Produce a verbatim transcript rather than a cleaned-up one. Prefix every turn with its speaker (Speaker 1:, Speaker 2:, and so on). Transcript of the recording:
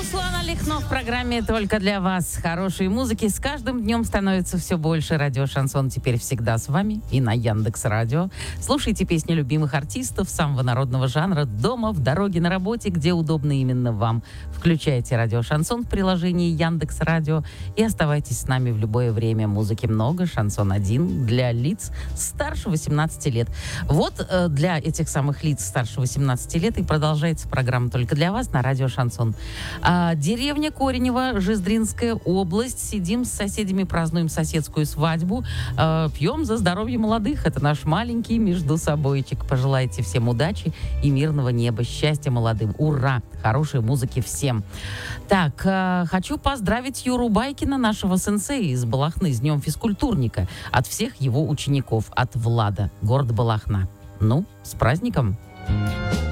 Speaker 1: Руслан Алихнов в программе «Только для вас». Хорошей музыки с каждым днем становится все больше. Радио «Шансон» теперь всегда с вами и на Яндекс.Радио. Слушайте песни любимых артистов самого народного жанра дома, в дороге, на работе, где удобно именно вам. Включайте радио «Шансон» в приложении Яндекс.Радио и оставайтесь с нами в любое время. Музыки много, «Шансон один» для лиц старше восемнадцати лет. Вот э, для этих самых лиц старше восемнадцати лет и продолжается программа «Только для вас» на радио «Шансон». А, деревня Коренево, Жиздринская область. Сидим с соседями, празднуем соседскую свадьбу. А, пьем за здоровье молодых. Это наш маленький междусобойчик. Пожелайте всем удачи и мирного неба, счастья молодым. Ура! Хорошей музыки всем. Так, а, хочу поздравить Юру Байкина, нашего сенсея из Балахны, с Днем физкультурника. От всех его учеников. От Влада, город Балахна. Ну, с праздником!